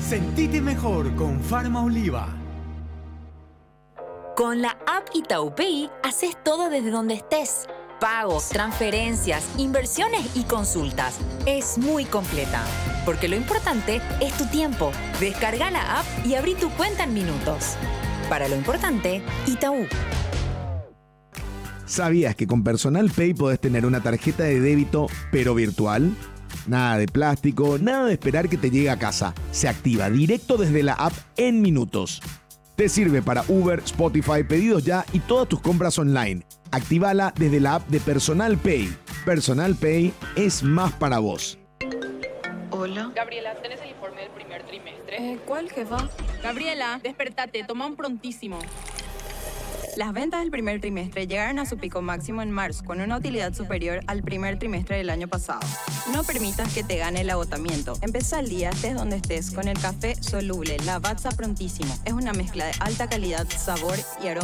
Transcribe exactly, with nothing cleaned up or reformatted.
Sentite mejor con Farma Oliva. Con la app Itaú Pay, haces todo desde donde estés. Pagos, transferencias, inversiones y consultas. Es muy completa. Porque lo importante es tu tiempo. Descarga la app y abrí tu cuenta en minutos. Para lo importante, Itaú. ¿Sabías que con Personal Pay podés tener una tarjeta de débito, pero virtual? Nada de plástico, nada de esperar que te llegue a casa. Se activa directo desde la app en minutos. Te sirve para Uber, Spotify, Pedidos Ya y todas tus compras online. Actívala desde la app de Personal Pay. Personal Pay es más para vos. Hola. Gabriela, ¿tenés el informe del primer trimestre? Eh, ¿Cuál, jefa? Gabriela, despertate, toma un prontísimo. Las ventas del primer trimestre llegaron a su pico máximo en marzo, con una utilidad superior al primer trimestre del año pasado. No permitas que te gane el agotamiento. Empezá el día, estés donde estés, con el café soluble Lavazza Prontísimo. Es una mezcla de alta calidad, sabor y aroma